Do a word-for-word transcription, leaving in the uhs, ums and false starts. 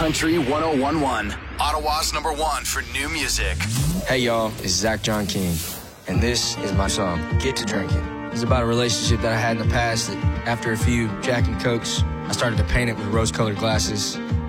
Country one oh one point one, Ottawa's number one for new music. Hey y'all, it's Zach John King, and this is my song, Get to Drinking. It's about a relationship that I had in the past that after a few Jack and Cokes, I started to paint it with rose-colored glasses.